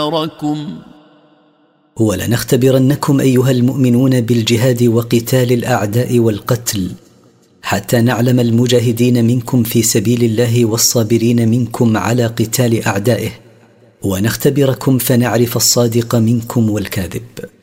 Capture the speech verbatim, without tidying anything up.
ولنختبركم ولنختبرنكم أيها المؤمنون بالجهاد وقتال الأعداء والقتل، حتى نعلم المجاهدين منكم في سبيل الله والصابرين منكم على قتال أعدائه، ونختبركم فنعرف الصادق منكم والكاذب.